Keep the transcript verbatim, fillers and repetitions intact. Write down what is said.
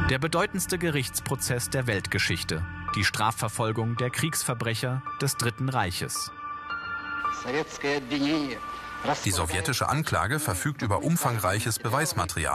Der bedeutendste Gerichtsprozess der Weltgeschichte. Die Strafverfolgung der Kriegsverbrecher des Dritten Reiches. Die sowjetische Anklage verfügt über umfangreiches Beweismaterial